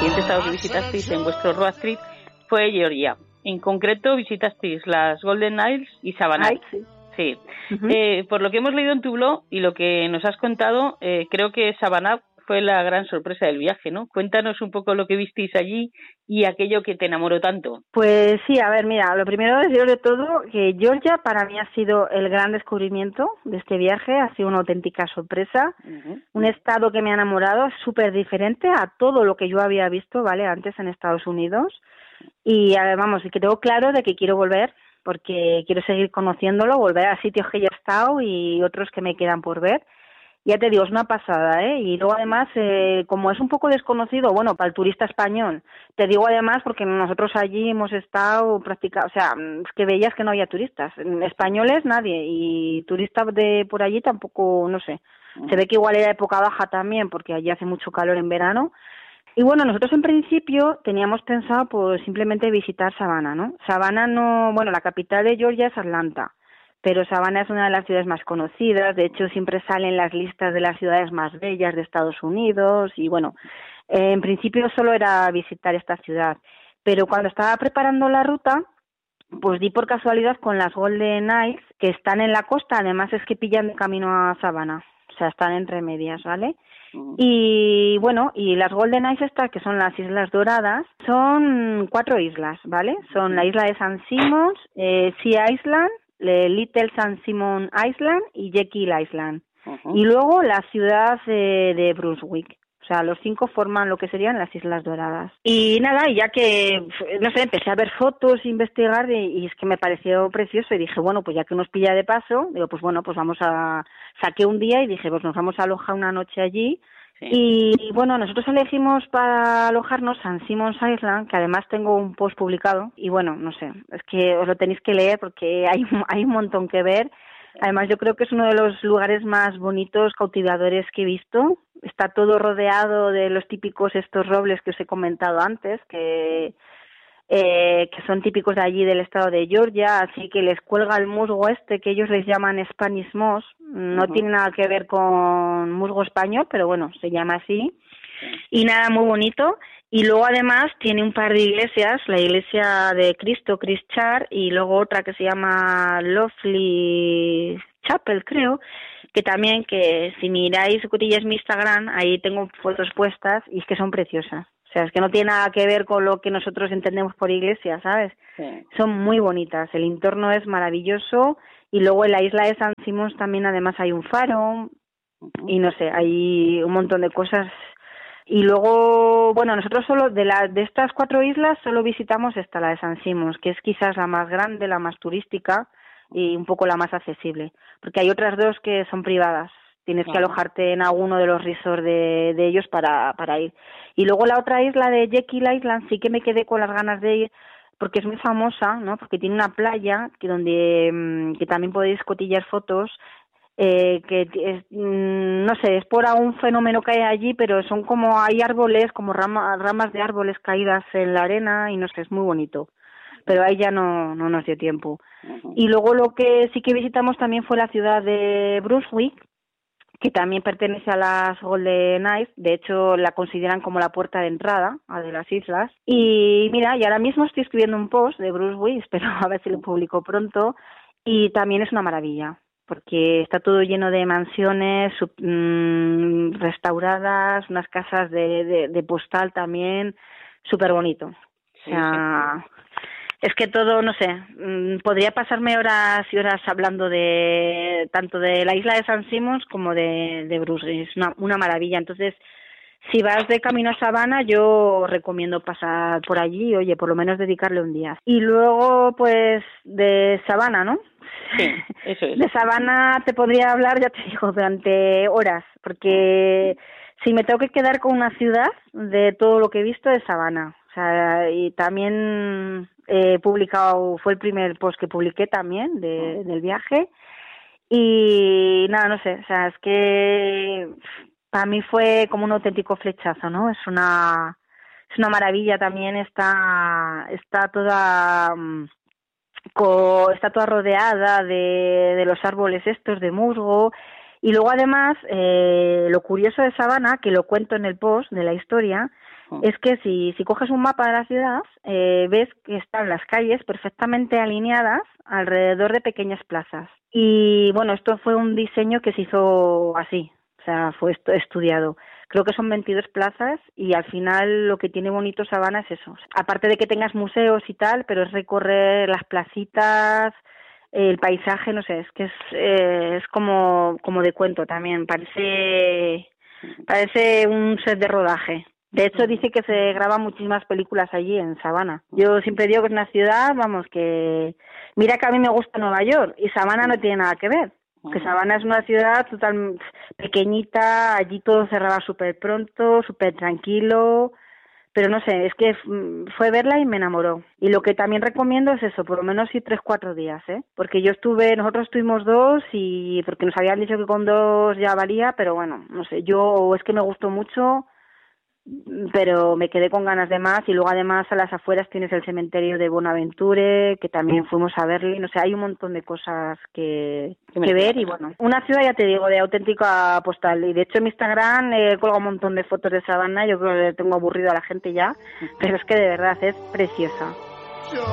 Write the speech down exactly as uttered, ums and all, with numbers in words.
siguiente estado que visitasteis en vuestro road trip fue Georgia. En concreto visitasteis las Golden Isles y Savannah. Ay, sí. Sí. Uh-huh. Eh, por lo que hemos leído en tu blog y lo que nos has contado, eh, creo que Savannah fue la gran sorpresa del viaje, ¿no? Cuéntanos un poco lo que visteis allí y aquello que te enamoró tanto. Pues sí, a ver, mira, lo primero es de todo que Georgia para mí ha sido el gran descubrimiento de este viaje, ha sido una auténtica sorpresa, uh-huh. Un estado que me ha enamorado, es súper diferente a todo lo que yo había visto, ¿vale? Antes en Estados Unidos y vamos, y que tengo claro de que quiero volver porque quiero seguir conociéndolo, volver a sitios que ya he estado y otros que me quedan por ver. Ya te digo, es una pasada, ¿eh? Y luego además, eh, como es un poco desconocido, bueno, para el turista español, te digo además porque nosotros allí hemos estado practicando, o sea, es que veías que no había turistas, españoles nadie, y turistas de por allí tampoco, no sé, se ve que igual era época baja también, porque allí hace mucho calor en verano. Y bueno, nosotros en principio teníamos pensado pues simplemente visitar Savannah, ¿no? Savannah no, bueno, la capital de Georgia es Atlanta, pero Savannah es una de las ciudades más conocidas, de hecho siempre salen las listas de las ciudades más bellas de Estados Unidos y bueno, eh, en principio solo era visitar esta ciudad, pero cuando estaba preparando la ruta, pues di por casualidad con las Golden Isles, que están en la costa, además es que pillan de camino a Savannah, o sea, están entre medias, ¿vale? Uh-huh. Y bueno, y las Golden Isles estas, que son las Islas Doradas, son cuatro islas, ¿vale? Son la isla de San Simons, eh, Sea Island, Little San Simon Island y Jekyll Island. Uh-huh. Y luego la ciudad de, de Brunswick. O sea, los cinco forman lo que serían las Islas Doradas. Y nada, y ya que, no sé, empecé a ver fotos, investigar y, y es que me pareció precioso y dije, bueno, pues ya que nos pilla de paso, digo, pues bueno, pues vamos a... Saqué un día y dije, pues nos vamos a alojar una noche allí. Sí. Y bueno, nosotros elegimos para alojarnos San Simon's Island, que además tengo un post publicado. Y bueno, no sé, es que os lo tenéis que leer porque hay, hay un montón que ver. Además, yo creo que es uno de los lugares más bonitos, cautivadores que he visto. Está todo rodeado de los típicos estos robles que os he comentado antes, que eh, que son típicos de allí del estado de Georgia, así que les cuelga el musgo este, que ellos les llaman Spanish moss. No uh-huh. tiene nada que ver con musgo español, pero bueno, se llama así. Y nada, muy bonito. Y luego además tiene un par de iglesias, la iglesia de Cristo, Christ Church, y luego otra que se llama Lovely Chapel, creo, que también, que si miráis, cotillas mi Instagram, ahí tengo fotos puestas y es que son preciosas. O sea, es que no tiene nada que ver con lo que nosotros entendemos por iglesia, ¿sabes? Sí. Son muy bonitas, el entorno es maravilloso y luego en la isla de San Simons también además hay un faro uh-huh. y no sé, hay un montón de cosas. Y luego, bueno, nosotros solo de la, de estas cuatro islas solo visitamos esta, la de San Simons, que es quizás la más grande, la más turística y un poco la más accesible, porque hay otras dos que son privadas. Tienes que alojarte en alguno de los resorts de, de ellos para, para ir. Y luego la otra isla de Jekyll Island sí que me quedé con las ganas de ir porque es muy famosa, ¿no? Porque tiene una playa que donde que también podéis cotillar fotos, eh, que es, no sé, es por algún fenómeno que hay allí, pero son como, hay árboles, como rama, ramas de árboles caídas en la arena y no sé, es muy bonito. Pero ahí ya no, no nos dio tiempo. Uh-huh. Y luego lo que sí que visitamos también fue la ciudad de Brunswick, que también pertenece a las Golden Isles, de hecho la consideran como la puerta de entrada a de las islas. Y mira, y ahora mismo estoy escribiendo un post de Brunswick, espero a ver si lo publico pronto, y también es una maravilla, porque está todo lleno de mansiones sub, mmm, restauradas, unas casas de, de, de postal también, súper bonito. O sea, es que todo, no sé, podría pasarme horas y horas hablando de tanto de la isla de San Simons como de, de Brunswick. Es una, una maravilla. Entonces, si vas de camino a Savannah, yo recomiendo pasar por allí y, oye, por lo menos dedicarle un día. Y luego, pues, de Savannah, ¿no? Sí, eso es. De Savannah te podría hablar, ya te digo, durante horas, porque si me tengo que quedar con una ciudad, de todo lo que he visto, es Savannah. O sea, y también he publicado, fue el primer post que publiqué también de, del viaje. Y nada, no sé, o sea, es que para mí fue como un auténtico flechazo, ¿no? Es una es una maravilla también, está está toda co, está toda rodeada de, de los árboles estos de musgo. Y luego además, eh, lo curioso de Savannah, que lo cuento en el post de la historia, es que si, si coges un mapa de la ciudad, eh, ves que están las calles perfectamente alineadas alrededor de pequeñas plazas. Y bueno, esto fue un diseño que se hizo así, o sea, fue esto estudiado. Creo que son veintidós plazas y al final lo que tiene bonito Savannah es eso. Aparte de que tengas museos y tal, pero es recorrer las placitas, el paisaje, no sé, es que es, eh, es como, como de cuento también, parece, parece un set de rodaje. De hecho, dice que se graban muchísimas películas allí en Savannah. Yo siempre digo que es una ciudad, vamos, que... Mira que a mí me gusta Nueva York y Savannah no tiene nada que ver. Que Savannah es una ciudad total pequeñita, allí todo cerraba súper pronto, súper tranquilo... Pero no sé, es que fue verla y me enamoró. Y lo que también recomiendo es eso, por lo menos ir tres, cuatro días, ¿eh? Porque yo estuve, nosotros estuvimos dos y porque nos habían dicho que con dos ya valía, pero bueno, no sé, yo es que me gustó mucho, pero me quedé con ganas de más. Y luego además a las afueras tienes el cementerio de Bonaventure, que también fuimos a verle, no sé, hay un montón de cosas que, que ver. Y bueno, una ciudad, ya te digo, de auténtica postal. Y de hecho en mi Instagram he colgado un montón de fotos de Savannah, yo creo que tengo aburrido a la gente ya, pero es que de verdad es preciosa.